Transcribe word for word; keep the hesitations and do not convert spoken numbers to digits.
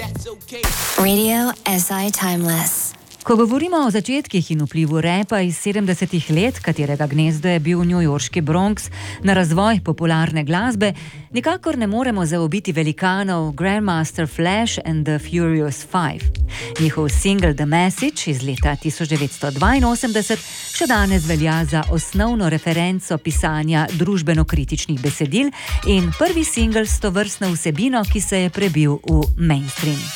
Radio S I Timeless. Ko govorimo o začetkih in vplivu repa iz sedemdesetih let, katerega gnezdo je bil newyorški Bronx, na razvoj popularne glasbe, nikakor ne moremo zaobiti velikanov Grandmaster Flash and the Furious Five. Njihov singel The Message iz leta tisoč devetsto dvainosemdeset še danes velja za osnovno referenco pisanja družbeno-kritičnih besedil in prvi singel s tovrstno vsebino, ki se je prebil v mainstream.